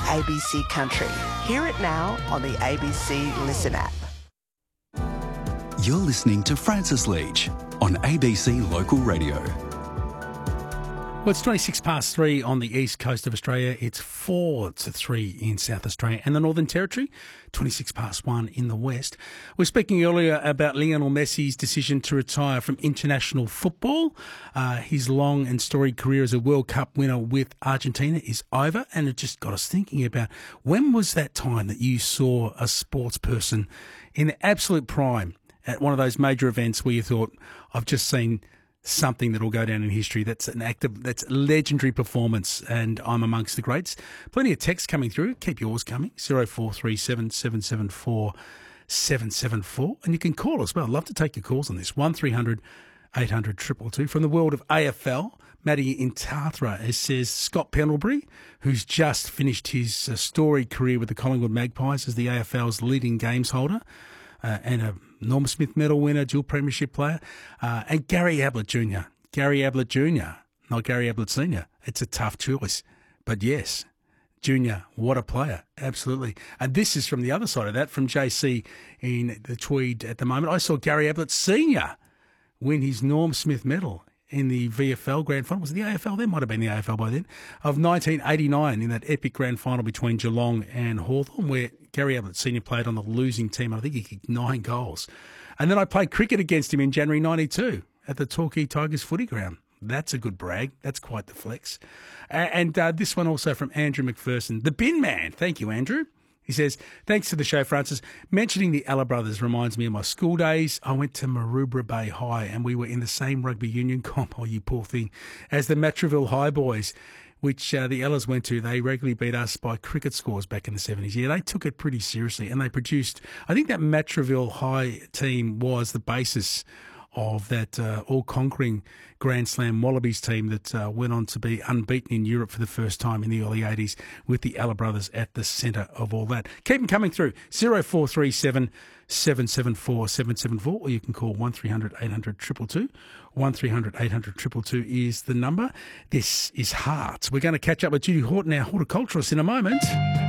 ABC Country. Hear it now on the ABC Listen app. You're listening to Francis Leach on ABC Local Radio. Well, it's 3 on the east coast of Australia. It's 4-3 in South Australia and the Northern Territory, 1 in the west. We were speaking earlier about Lionel Messi's decision to retire from international football. His long and storied career as a World Cup winner with Argentina is over, and it just got us thinking about when was that time that you saw a sports person in absolute prime at one of those major events where you thought, I've just seen something that will go down in history. That's that's legendary performance, and I'm amongst the greats. Plenty of texts coming through. Keep yours coming. 0437 774 774. And you can call as well. I'd love to take your calls on this. 1300 800 222. From the world of AFL, Matty in Tathra says Scott Pendlebury, who's just finished his storied career with the Collingwood Magpies as the AFL's leading games holder, and a Norm Smith medal winner, dual premiership player, and Gary Ablett Jr. Gary Ablett Jr., not Gary Ablett Sr. It's a tough choice. But yes, Jr., what a player. Absolutely. And this is from the other side of that, from JC in the Tweed at the moment. I saw Gary Ablett Sr. win his Norm Smith medal in the VFL Grand Final. Was it the AFL? There might have been the AFL by then. Of 1989 in that epic Grand Final between Geelong and Hawthorn, where Gary Ablett Sr. played on the losing team. I think he kicked 9 goals. And then I played cricket against him in January 92 at the Torquay Tigers footy ground. That's a good brag. That's quite the flex. And this one also from Andrew McPherson, the bin man. Thank you, Andrew. He says, thanks to the show, Francis. Mentioning the Alla brothers reminds me of my school days. I went to Maroubra Bay High and we were in the same rugby union comp, oh, you poor thing, as the Matraville High boys, which the Ellas went to. They regularly beat us by cricket scores back in the 70s. Yeah, they took it pretty seriously and they produced, I think that Matraville High team was the basis of that all-conquering Grand Slam Wallabies team that went on to be unbeaten in Europe for the first time in the early 80s, with the Alla brothers at the centre of all that. Keep them coming through. 0437 774 774, or you can call 1300 800 222. 1300 800 222 is the number. This is Hearts. We're going to catch up with Judy Horton, our horticulturist, in a moment.